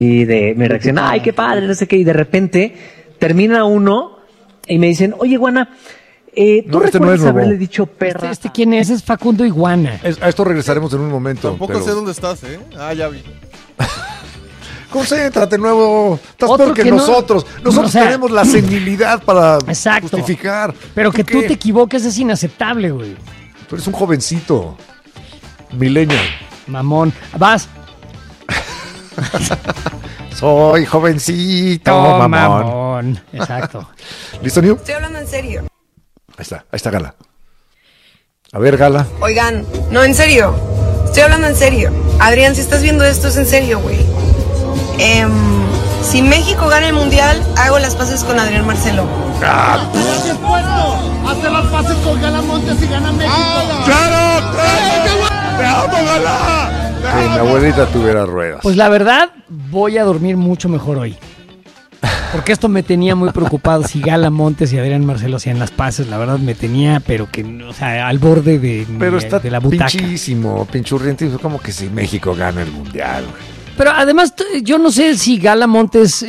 y de mi reacción, ay, qué padre, no sé qué, y de repente termina uno y me dicen, oye, Iguana, ¿tú recuerdas haberle dicho perra? ¿Quién es? Es Facundo Iguana. A esto regresaremos en un momento. Tampoco sé dónde estás, ¿eh? Ah, ya vi. Concéntrate, nuevo. Estás peor que nosotros. Nosotros tenemos la senilidad para justificar. Pero que tú te equivoques es inaceptable, güey. Tú eres un jovencito. Millennial. Mamón. Vas. Soy jovencito, mamón. Exacto. ¿Listo, New? Estoy hablando en serio. Ahí está Gala. A ver, Gala. Oigan, no, en serio. Estoy hablando en serio. Adrián, si estás viendo esto es en serio, güey. Si México gana el mundial, hago las paces con Adrián Marcelo. ¿Estás dispuesto a hacer las paces con Gala Montes y gana México? ¡Claro! ¡Te amo, Gala! Que mi abuelita tuviera ruedas. Pues la verdad, voy a dormir mucho mejor hoy. Porque esto me tenía muy preocupado. Si Gala Montes y Adrián Marcelo hacían las paces, la verdad me tenía, pero que, o sea, al borde de la butaca. Pinchísimo, pinchurriente. Como que si México gana el mundial, güey. Pero además, yo no sé si Gala Montes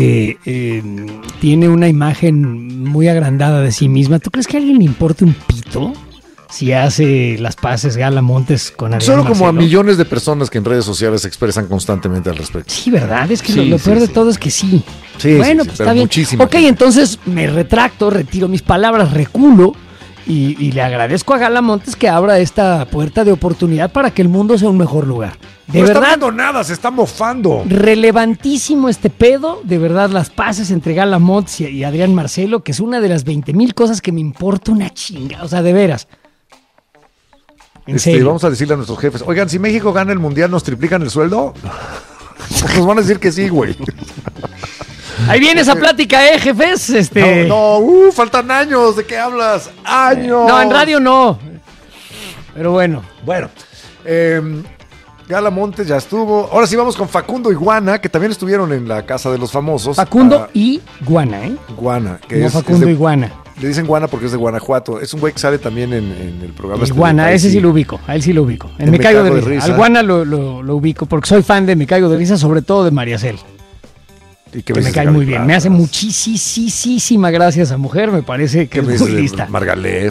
tiene una imagen muy agrandada de sí misma. ¿Tú crees que a alguien le importa un pito si hace las paces Gala Montes con Adrián Solo Marcelo? como a millones de personas que en redes sociales se expresan constantemente al respecto. Sí, ¿verdad? Es que lo peor de todo es que sí. Sí, bueno, sí, pues está bien. Muchísimo. Ok, entonces me retracto, retiro mis palabras, reculo y le agradezco a Gala Montes que abra esta puerta de oportunidad para que el mundo sea un mejor lugar. De no verdad, está viendo nada, se está mofando. Relevantísimo este pedo, de verdad, las paces entre Gala Montes y Adrián Marcelo, que es una de las 20,000 cosas que me importa una chinga, o sea, de veras. En serio. Vamos a decirle a nuestros jefes, oigan, si México gana el mundial, ¿nos triplican el sueldo? Nos van a decir que sí, güey. Ahí viene esa plática, jefes. Faltan años, ¿de qué hablas? ¡Años! No, en radio no. Pero bueno. Bueno, Gala Montes ya estuvo. Ahora sí vamos con Facundo Iguana, que también estuvieron en la Casa de los Famosos. Facundo Iguana, ¿eh? Guana. Que no, Facundo Iguana. Le dicen Guana porque es de Guanajuato. Es un güey que sale también en el programa. Iguana, ese sí lo ubico. A él sí lo ubico. En Me Caigo de Risa. Al Guana lo ubico porque soy fan de Me Caigo de Risa, sobre todo de María Cel. Y que me cae muy bien. Me hace muchísima gracia esa mujer. Me parece que es muy lista. Margalef.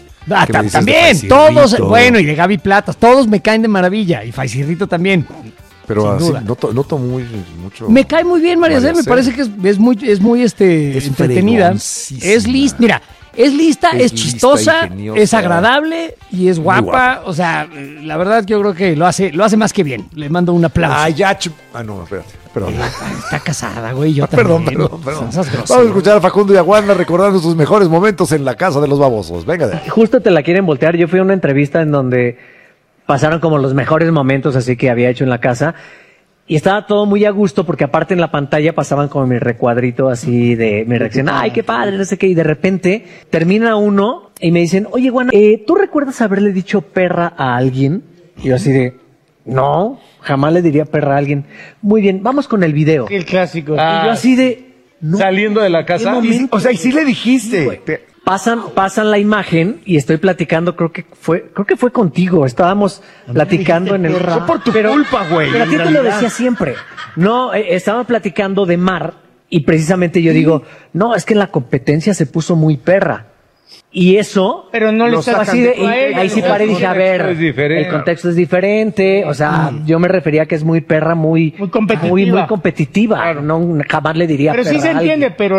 También, todos, bueno, y de Gaby Platas, todos me caen de maravilla. Y Faisirrito también. Pero así, noto mucho. Me cae muy bien María Cel, me parece que es muy entretenida. Es lista, mira, es lista, es chistosa, es agradable y es guapa. O sea, la verdad yo creo que lo hace más que bien. Le mando un aplauso. No, espérate. Perdón. Está casada, güey, yo también. Perdón. Vamos a escuchar a Facundo y a Guana recordando sus mejores momentos en la Casa de los Babosos. Venga. Justo te la quieren voltear. Yo fui a una entrevista en donde pasaron como los mejores momentos así que había hecho en la casa. Y estaba todo muy a gusto porque aparte en la pantalla pasaban como mi recuadrito así de mi reacción. Ay, qué padre, no sé qué. Y de repente termina uno y me dicen, oye, Guana, ¿tú recuerdas haberle dicho perra a alguien? Y yo así de, no, jamás le diría perra a alguien. Muy bien, vamos con el video. El clásico. Y yo así de, no, saliendo de la casa. Y sí le dijiste. Sí, pasan la imagen y estoy platicando, creo que fue contigo. Estábamos platicando en el... Fue por tu culpa, güey. Pero a ti te lo decía siempre. No, estábamos platicando de mar y precisamente yo digo, no, es que en la competencia se puso muy perra. Y eso, pero no le está así ahí sí paré y dije, a ver, el contexto es diferente, o sea, yo me refería a que es muy perra, muy competitiva, muy competitiva. Claro. No, jamás le diría pero perra. Pero sí se entiende, pero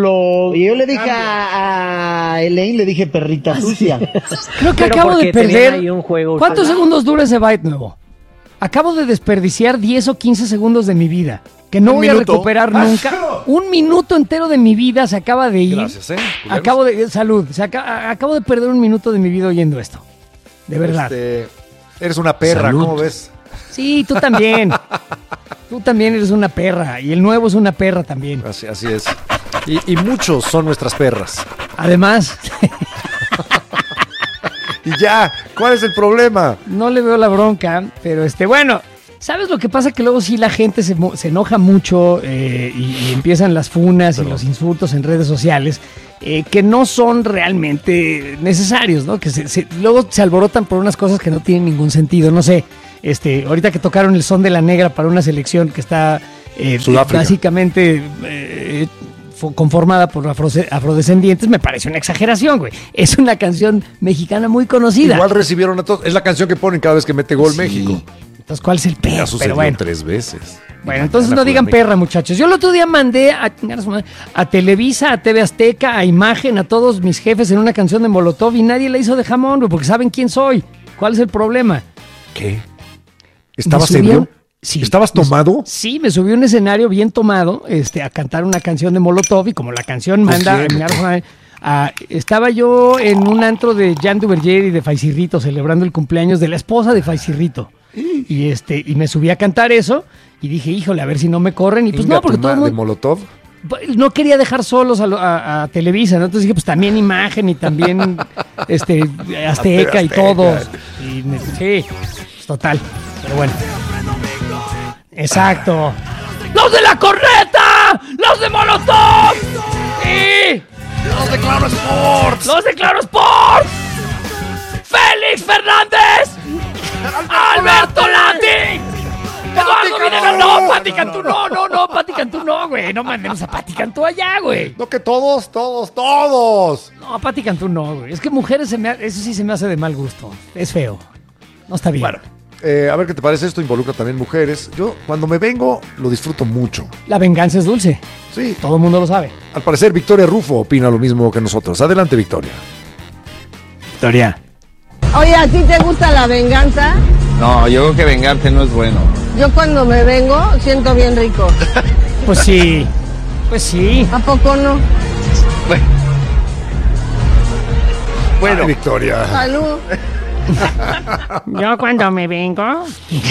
yo le dije a Elaine, le dije perrita sucia. Creo que acabo de perder. ¿Cuántos segundos dura ese byte nuevo? Acabo de desperdiciar 10 o 15 segundos de mi vida, que no voy a recuperar nunca. Un minuto entero de mi vida se acaba de ir. Gracias, Salud. Acabo de perder un minuto de mi vida oyendo esto. De verdad. Eres una perra, Salud. ¿Cómo ves? Sí, tú también. Tú también eres una perra. Y el nuevo es una perra también. Así es. Y muchos son nuestras perras. Además... Y ya, ¿cuál es el problema? No le veo la bronca, pero bueno, ¿sabes lo que pasa? Que luego sí la gente se enoja mucho y empiezan las funas y los insultos en redes sociales que no son realmente necesarios, ¿no? Que luego se alborotan por unas cosas que no tienen ningún sentido, no sé. Ahorita que tocaron el son de la negra para una selección que está Sudáfrica. Básicamente conformada por afrodescendientes, me parece una exageración, güey. Es una canción mexicana muy conocida. Igual recibieron a todos. Es la canción que ponen cada vez que mete gol México. Entonces, ¿cuál es el Ya pedo? sucedió Pero bueno. 3 veces. Bueno, entonces La no digan México. perra, muchachos. Yo el otro día mandé a Televisa, a TV Azteca, a Imagen, a todos mis jefes en una canción de Molotov y nadie la hizo de jamón, güey, porque saben quién soy. ¿Cuál es el problema? ¿Qué? ¿Estabas Me subí a ebrio? un- Sí. ¿Estabas tomado? Sí, me subí a un escenario bien tomado, a cantar una canción de Molotov y como la canción manda... estaba yo en un antro de Jan Duverger y de Faisirrito celebrando el cumpleaños de la esposa de Faisirrito. Y me subí a cantar eso y dije, híjole, a ver si no me corren. Y pues Inga no, porque tu todo el ma- de mundo... Molotov. No quería dejar solos a Televisa, ¿no? Entonces dije, pues también Imagen y también Azteca y todos. Sí, pues, total. Pero bueno. Exacto. ¡Los de la corneta! ¡Los de Molotov! ¡Sí! ¡Los de Claro Sports! ¡Los de Claro Sports! ¡Félix Fernández! ¡Alberto Lati! ¡Eduardo Videgaray! ¡No, Pati Cantú! ¡No, Pati Cantú no, güey! No mandemos a Pati Cantú allá, güey. No, que todos. No, Pati Cantú no, güey. Es que mujeres eso sí se me hace de mal gusto. Es feo. No está bien. Bueno, a ver qué te parece. Esto involucra también mujeres. Yo, cuando me vengo, lo disfruto mucho. La venganza es dulce. Sí. Todo el mundo lo sabe. Al parecer, Victoria Rufo opina lo mismo que nosotros. Adelante, Victoria. Victoria. Oye, ¿a ti te gusta la venganza? No, yo creo que vengarse no es bueno. Yo cuando me vengo siento bien rico. Pues sí. Pues sí. ¿A poco no? Bueno, ay, Victoria. Salud. Yo cuando me vengo.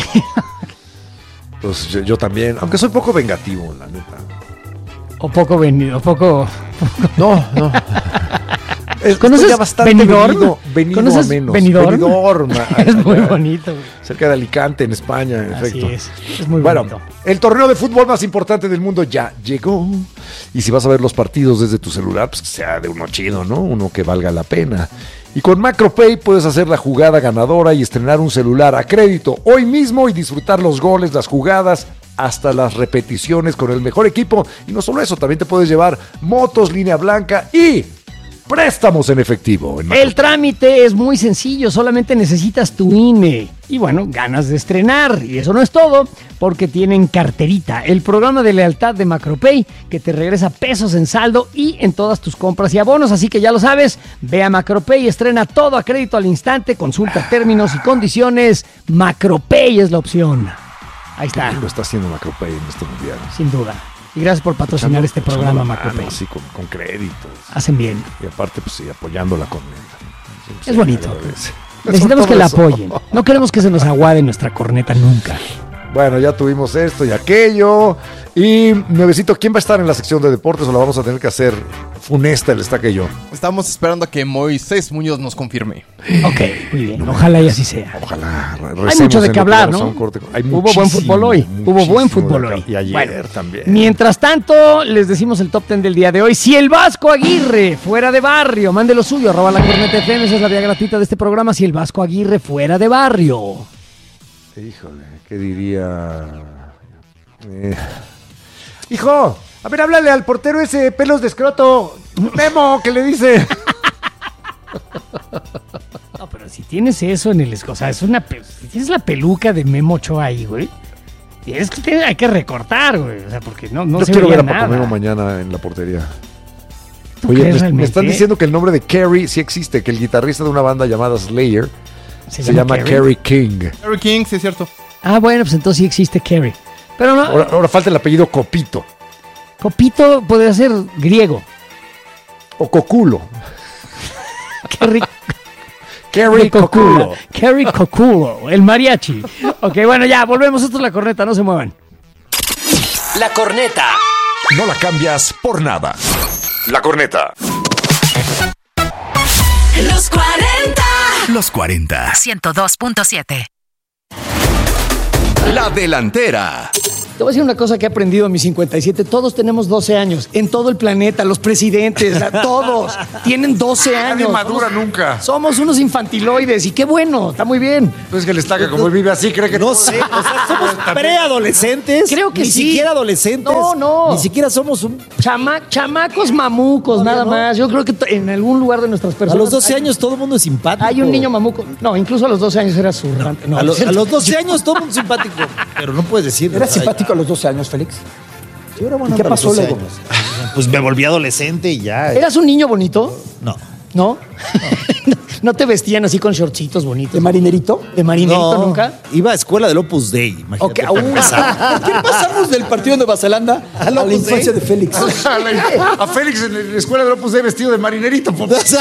Pues yo también, aunque soy poco vengativo, la neta. O poco venido, poco. No. ¿Conoces ya bastante Benidorm? venido ¿Conoces a menos. Benidorm? Benidorm, Es muy allá, bonito, güey. cerca de Alicante, en España, en efecto. Así es muy Bueno, bonito. el torneo de fútbol más importante del mundo ya llegó. Y si vas a ver los partidos desde tu celular, pues que sea de uno chido, ¿no? Uno que valga la pena. Y con MacroPay puedes hacer la jugada ganadora y estrenar un celular a crédito hoy mismo y disfrutar los goles, las jugadas, hasta las repeticiones con el mejor equipo. Y no solo eso, también te puedes llevar motos, línea blanca y préstamos en efectivo. El trámite es muy sencillo, solamente necesitas tu INE. Y bueno, ganas de estrenar. Y eso no es todo, porque tienen Carterita, el programa de lealtad de MacroPay, que te regresa pesos en saldo y en todas tus compras y abonos. Así que ya lo sabes, ve a MacroPay y estrena todo a crédito al instante. Consulta términos y condiciones. MacroPay es la opción. Ahí está, Lo está haciendo MacroPay en este mundial. sin duda. Y gracias por patrocinar este programa, Echando la MacroPay. mano, sí, con créditos. Hacen bien. Y aparte, pues sí, apoyando la corneta. Sí, Es bonito. agradece. Necesitamos Sobre que la todo eso. apoyen. No queremos que se nos aguade nuestra corneta nunca. Bueno, ya tuvimos esto y aquello. Y, nuevecito, ¿quién va a estar en la sección de deportes o la vamos a tener que hacer funesta el Estaca y yo? Estamos esperando a que Moisés Muñoz nos confirme. Ok, muy bien. Ojalá y así sea. Ojalá. Hay mucho de qué hablar, ¿no? Hay Hubo buen fútbol hoy. Hubo buen fútbol hoy. Y ayer Bueno, también. Mientras tanto, les decimos el top 10 del día de hoy. Si el Vasco Aguirre fuera de barrio, mande lo suyo, @ la corneta FM, esa es la vía gratuita de este programa. Si el Vasco Aguirre fuera de barrio. Híjole, ¿qué diría? Hijo, a ver, háblale al portero ese, pelos de escroto. Memo, que le dice. No, pero si tienes eso en el... O sea, si tienes la peluca de Memo Ochoa ahí, güey. Hay que recortar, güey. O sea, porque no Yo se quiero veía ver a Paco nada. Memo mañana en la portería. ¿Tú Oye, crees me realmente? están diciendo que el nombre de Kerry sí existe, que el guitarrista de una banda llamada Slayer se llama Kerry? Kerry King. Harry King, sí es cierto. Ah, bueno, pues entonces sí existe Kerry. Pero no, Ahora falta el apellido Copito Copito podría ser griego. o Coculo. Kerry Kerry Coculo. Kerry Coculo, el mariachi. Ok, bueno, ya, volvemos. Esto es La Corneta, no se muevan. La Corneta. No la cambias por nada. La Corneta. Los 40. Los 40. 102.7. La Delantera. Te voy a decir una cosa que he aprendido en mis 57. Todos tenemos 12 años. En todo el planeta, los presidentes, todos tienen 12 años. Nadie madura nunca. Somos unos infantiloides y qué bueno, está muy bien. Pues que les taca como él vive así, cree que... No sé, o sea, somos preadolescentes. Creo que ni sí. Ni siquiera adolescentes. No. Ni siquiera somos un... Chamacos mamucos, nada más. Yo creo que en algún lugar de nuestras personas... A los 12 años todo el mundo es simpático. Hay un niño mamuco. No, incluso a los 12 años era zurrante. No, a los 12 años todo el mundo es simpático. Pero no puedes decir... ¿Eras simpático a los 12 años, Félix? Yo era bueno. ¿Y qué pasó luego? Pues me volví adolescente y ya. ¿Eras un niño bonito? No. ¿No? ¿No te vestían así con shortcitos bonitos? ¿De marinerito? ¿De marinerito nunca? Iba a escuela del Opus Dei, imagínate. Okay. ¿Por qué pasamos del partido de Nueva Zelanda a la infancia de Félix? A Félix en la escuela de Opus Dei vestido de marinerito.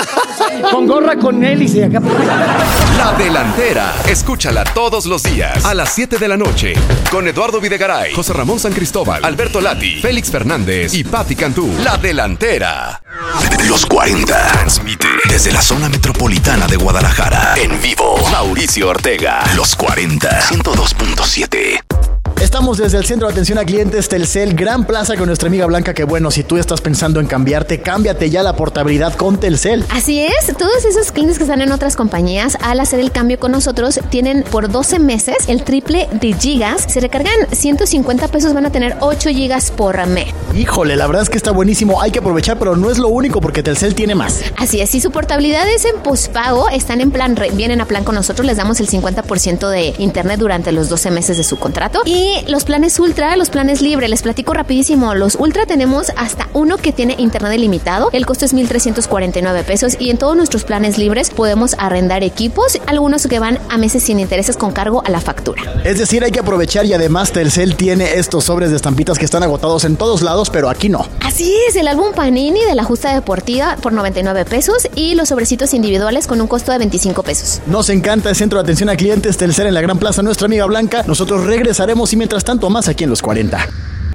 Con gorra con hélice acá. La Delantera. Escúchala todos los días a las 7 de la noche con Eduardo Videgaray, José Ramón San Cristóbal, Alberto Lati, Félix Fernández y Patti Cantú. La Delantera. Los 40. Transmite desde la zona metropolitana de Guadalajara. En vivo, Mauricio Ortega. Los 40. 102.7. Estamos desde el Centro de Atención a Clientes Telcel Gran Plaza con nuestra amiga Blanca, que bueno, si tú estás pensando en cambiarte, cámbiate ya la portabilidad con Telcel. Así es, todos esos clientes que están en otras compañías, al hacer el cambio con nosotros, tienen por 12 meses el triple de gigas. Si recargan 150 pesos van a tener 8 gigas por mes. Híjole, la verdad es que está buenísimo, hay que aprovechar, pero no es lo único porque Telcel tiene más. Así es, si su portabilidad es en pospago, están en plan, vienen a plan con nosotros, les damos el 50% de internet durante los 12 meses de su contrato. Y los planes ultra, los planes libre, les platico rapidísimo. Los ultra tenemos hasta uno que tiene internet ilimitado. El costo es 1,349 pesos y en todos nuestros planes libres podemos arrendar equipos, algunos que van a meses sin intereses con cargo a la factura. Es decir, hay que aprovechar y además Telcel tiene estos sobres de estampitas que están agotados en todos lados, pero aquí no. Así es, el álbum Panini de la Justa Deportiva por 99 pesos y los sobrecitos individuales con un costo de 25 pesos. Nos encanta el Centro de Atención a Clientes Telcel en la Gran Plaza, nuestra amiga Blanca. Nosotros regresaremos y mientras tanto más aquí en Los 40.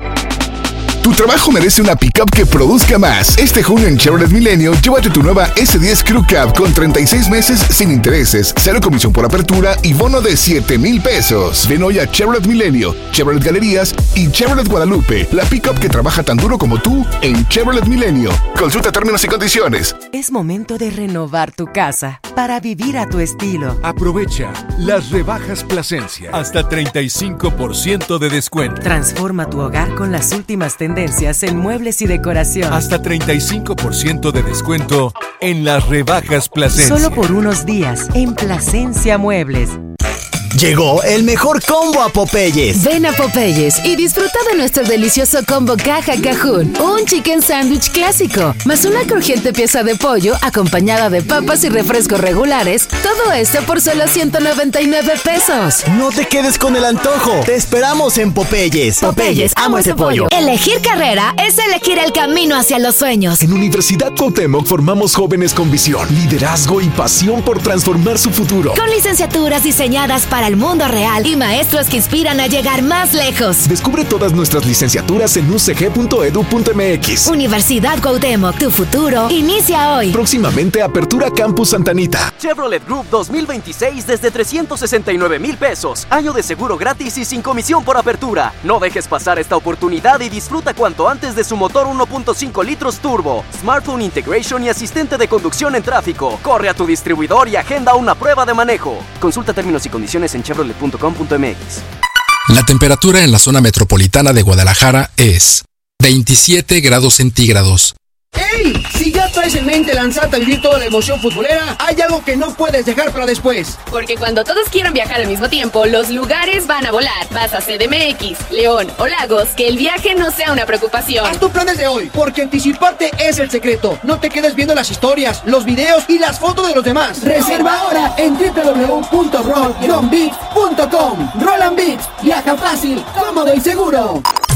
Tu trabajo merece una pickup que produzca más. Este junio en Chevrolet Milenio, llévate tu nueva S10 Crew Cab con 36 meses sin intereses, 0 comisión por apertura y bono de 7,000 pesos. Ven hoy a Chevrolet Milenio, Chevrolet Galerías y Chevrolet Guadalupe, la pickup que trabaja tan duro como tú en Chevrolet Milenio. Consulta términos y condiciones. Es momento de renovar tu casa para vivir a tu estilo. Aprovecha las rebajas Plasencia. Hasta 35% de descuento. Transforma tu hogar con las últimas tendencias en muebles y decoración. Hasta 35% de descuento en las rebajas Plasencia. Solo por unos días en Plasencia Muebles. Llegó el mejor combo a Popeyes. Ven a Popeyes y disfruta de nuestro delicioso combo Caja Cajún. Un chicken sandwich clásico, más una crujiente pieza de pollo acompañada de papas y refrescos regulares. Todo esto por solo 199 pesos. No te quedes con el antojo. Te esperamos en Popeyes. Popeyes, amo ese pollo. Elegir carrera es elegir el camino hacia los sueños. En Universidad Cuauhtémoc formamos jóvenes con visión, liderazgo y pasión por transformar su futuro. Con licenciaturas diseñadas para el mundo real y maestros que inspiran a llegar más lejos. Descubre todas nuestras licenciaturas en ucg.edu.mx. Universidad Cuauhtémoc, tu futuro inicia hoy. Próximamente Apertura Campus Santa Anita. Chevrolet Group 2026 desde 369,000 pesos. Año de seguro gratis y sin comisión por apertura. No dejes pasar esta oportunidad y disfruta cuanto antes de su motor 1.5 litros turbo, smartphone integration y asistente de conducción en tráfico. Corre a tu distribuidor y agenda una prueba de manejo. Consulta términos y condiciones en chevrolet.com.mx. La temperatura en la zona metropolitana de Guadalajara es 27 grados centígrados. ¡Ey! Si ya traes en mente lanzarte a vivir toda la emoción futbolera, hay algo que no puedes dejar para después. Porque cuando todos quieran viajar al mismo tiempo, los lugares van a volar. Vas a CDMX, León o Lagos, que el viaje no sea una preocupación. Haz tus planes de hoy, porque anticiparte es el secreto. No te quedes viendo las historias, los videos y las fotos de los demás. Reserva ahora en www.roll-beats.com. Roll & Beats, viaja fácil, cómodo y seguro.